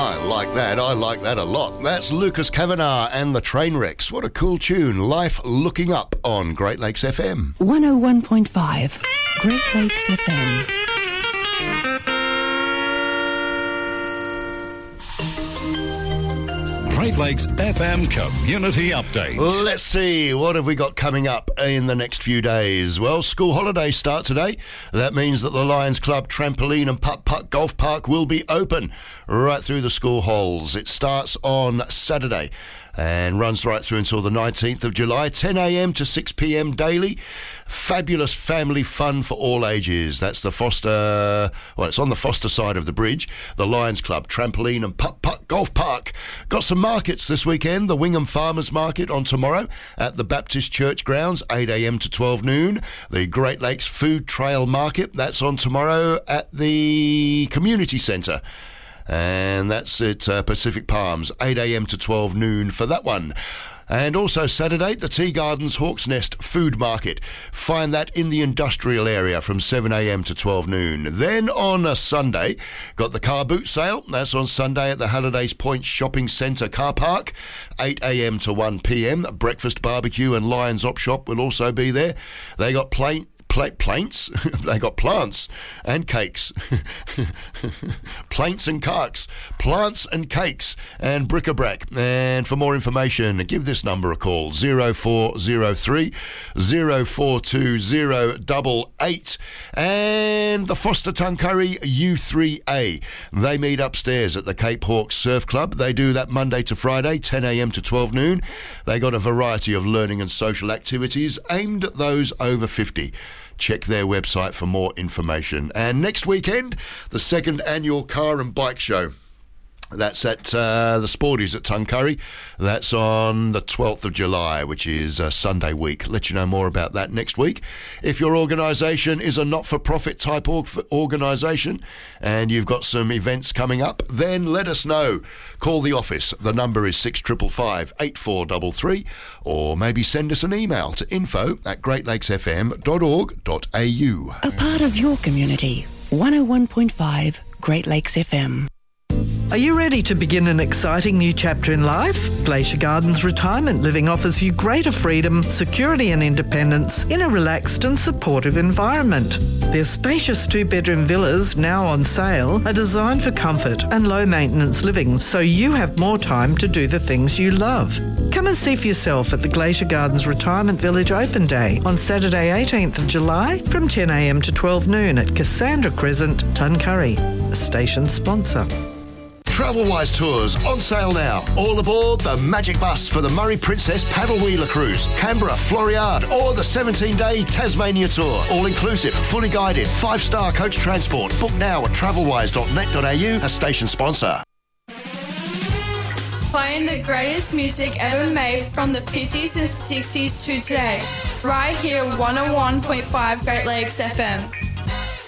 I like that. I like that a lot. That's Lucas Kavanagh and the Trainwrecks. What a cool tune. Life Looking Up on Great Lakes FM. 101.5 Great Lakes FM. Great Lakes FM Community Update. Let's see, what have we got coming up in the next few days? Well, school holidays start today. That means that the Lions Club Trampoline and Putt-Putt Golf Park will be open right through the school halls. It starts on Saturday and runs right through until the 19th of July, 10 a.m. to 6 p.m. daily. Fabulous family fun for all ages. That's the Foster, well, it's on the Foster side of the bridge, the Lions Club Trampoline and Putt-Putt Golf Park. Got some markets this weekend. The Wingham Farmers Market on tomorrow at the Baptist Church grounds, 8 a.m. to 12 noon. The Great Lakes Food Trail Market, that's on tomorrow at the Community Centre. And that's at Pacific Palms, 8 a.m. to 12 noon for that one. And also Saturday, the Tea Gardens Hawks Nest Food Market. Find that in the industrial area from 7 a.m. to 12 noon. Then on a Sunday, got the car boot sale. That's on Sunday at the Hallidays Point Shopping Centre car park, 8 a.m. to 1 p.m. Breakfast barbecue and Lions Op Shop will also be there. They got plaints. They got plants and cakes. Plaints and carks. Plants and cakes and bric-a-brac. And for more information, give this number a call, 0403 042088. And the Foster Tuncurry U3A. They meet upstairs at the Cape Hawks Surf Club. They do that Monday to Friday, 10 a.m. to 12 noon. They got a variety of learning and social activities aimed at those over 50. Check their website for more information. And next weekend, the second annual Car and Bike Show. That's at the Sporties at Tuncurry. That's on the 12th of July, which is Sunday week. Let you know more about that next week. If your organisation is a not-for-profit type organisation and you've got some events coming up, then let us know. Call the office. The number is 6555 8433, or maybe send us an email to info@greatlakesfm.org.au. A part of your community. 101.5 Great Lakes FM. Are you ready to begin an exciting new chapter in life? Glacier Gardens Retirement Living offers you greater freedom, security and independence in a relaxed and supportive environment. Their spacious two-bedroom villas, now on sale, are designed for comfort and low-maintenance living, so you have more time to do the things you love. Come and see for yourself at the Glacier Gardens Retirement Village Open Day on Saturday 18th of July from 10 a.m. to 12 noon at Cassandra Crescent, Tuncurry, a station sponsor. Travelwise Tours on sale now. All aboard the Magic Bus for the Murray Princess Paddle Wheeler Cruise, Canberra, Floriade, or the 17-day Tasmania Tour. All inclusive, fully guided, 5-star coach transport. Book now at travelwise.net.au, a station sponsor. Playing the greatest music ever made from the 50s and 60s to today. Right here, 101.5 Great Lakes FM.